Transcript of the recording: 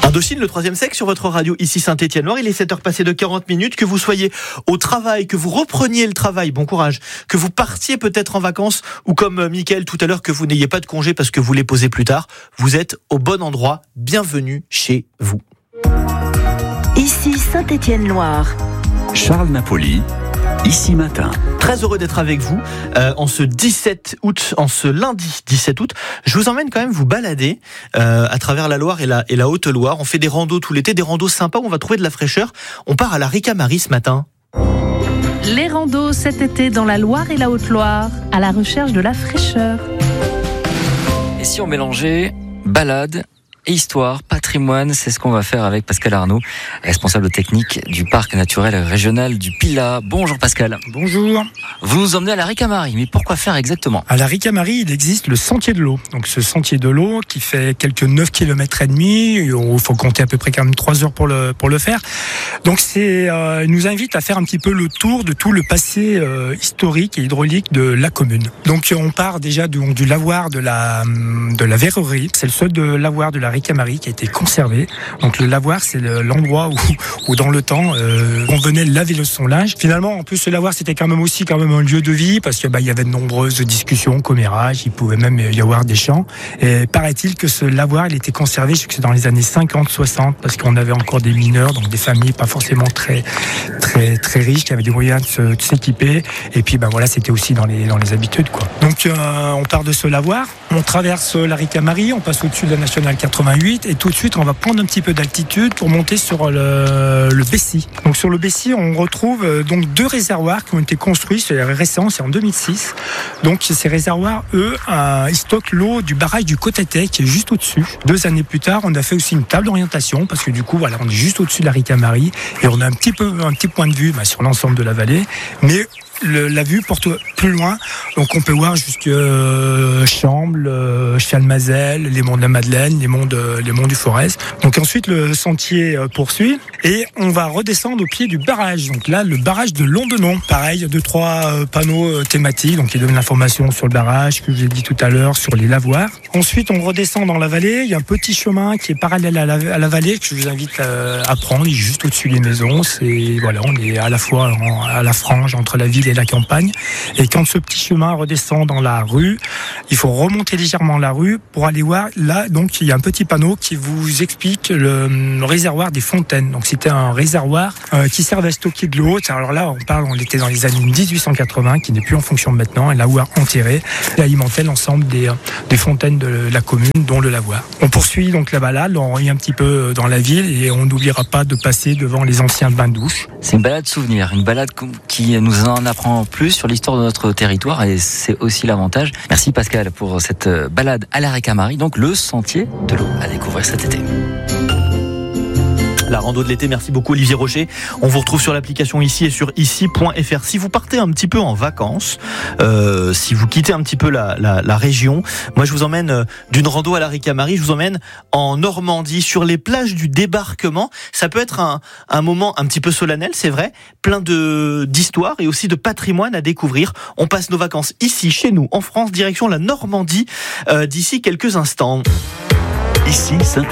Indochine, le troisième sexe sur votre radio, ici Saint-Étienne-Loire. Il est 7h passées de 40 minutes. Que vous soyez au travail, que vous repreniez le travail, bon courage. Que vous partiez peut-être en vacances ou comme Mickaël tout à l'heure, que vous n'ayez pas de congé parce que vous les posez plus tard. Vous êtes au bon endroit. Bienvenue chez vous. Ici Saint-Étienne-Loire. Charles Napoli, ici matin. Très heureux d'être avec vous en ce 17 août, en ce lundi 17 août. Je vous emmène quand même vous balader à travers la Loire et la Haute-Loire. On fait des randos tout l'été, des randos sympas où on va trouver de la fraîcheur. On part à la Ricamarie ce matin. Les randos cet été dans la Loire et la Haute-Loire, à la recherche de la fraîcheur. Et si on mélangeait balade et histoire, patrimoine, c'est ce qu'on va faire avec Pascal Arnaud, responsable technique du parc naturel régional du Pilat. Bonjour Pascal. Bonjour. Vous nous emmenez à la Ricamarie, mais pourquoi faire exactement ? À la Ricamarie, il existe le sentier de l'eau. Donc ce sentier de l'eau qui fait quelques 9 km et demi, il faut compter à peu près quand même 3 heures pour le faire. Donc il nous invite à faire un petit peu le tour de tout le passé historique et hydraulique de la commune. Donc on part déjà du lavoir de la verrerie. C'est le seul de lavoir de la Ricamarie qui a été conservé. Donc le lavoir, c'est l'endroit où dans le temps on venait laver son linge. Finalement, en plus, le lavoir, c'était quand même un lieu de vie parce que il y avait de nombreuses discussions, commérages, il pouvait même y avoir des chants. Et paraît-il que ce lavoir, il était conservé jusque dans les années 50-60 parce qu'on avait encore des mineurs, donc des familles pas forcément très très riches qui avaient des moyens de s'équiper. Et puis c'était aussi dans les habitudes quoi. Donc on part de ce lavoir, on traverse la Ricamarie, on passe au-dessus de la nationale 88 et tout de suite on va prendre un petit peu d'altitude pour monter sur le Bessy. Donc sur le Bessy, on retrouve donc 2 réservoirs qui ont été construits, c'est récent, c'est en 2006. Donc ces réservoirs, eux, ils stockent l'eau du barrage du Cotetet qui est juste au-dessus. 2 années plus tard, on a fait aussi une table d'orientation parce que du coup, on est juste au-dessus de la Ricamarie et on a un petit point de vue sur l'ensemble de la vallée, mais la vue porte plus loin, donc on peut voir jusque Chambles, Chalmazel, les monts de la Madeleine, les monts du Forez. Donc ensuite le sentier poursuit et on va redescendre au pied du barrage. Donc là, le barrage de Londenon, pareil, 2-3 panneaux thématiques, donc qui donnent l'information sur le barrage que j'ai dit tout à l'heure, sur les lavoirs. Ensuite, on redescend dans la vallée. Il y a un petit chemin qui est parallèle à la vallée que je vous invite à prendre. Il est juste au-dessus des maisons. On est à la fois à la frange entre la ville et la campagne. Et quand ce petit chemin redescend dans la rue, il faut remonter légèrement la rue pour aller voir. Là, donc, il y a un petit panneau qui vous explique le réservoir des Fontaines. Donc, c'était un réservoir qui servait à stocker de l'eau. Alors là, on était dans les années 1880, qui n'est plus en fonction maintenant. Un lavoir enterré et alimentait l'ensemble des fontaines de la commune, dont le lavoir. On poursuit donc la balade, on revient un petit peu dans la ville et on n'oubliera pas de passer devant les anciens bains-douches. C'est une balade souvenir, une balade qui nous en apprend plus sur l'histoire de notre territoire et c'est aussi l'avantage. Merci Pascal pour cette balade à la Ricamarie, donc le sentier de l'eau à découvrir cet été. La rando de l'été, merci beaucoup Olivier Rocher. On vous retrouve sur l'application ici et sur ici.fr. Si vous partez un petit peu en vacances, si vous quittez un petit peu la région, moi je vous emmène d'une rando à la Ricamarie, je vous emmène en Normandie, sur les plages du débarquement. Ça peut être un moment un petit peu solennel, c'est vrai, plein d'histoires et aussi de patrimoine à découvrir. On passe nos vacances ici, chez nous, en France, direction la Normandie, d'ici quelques instants. Ici,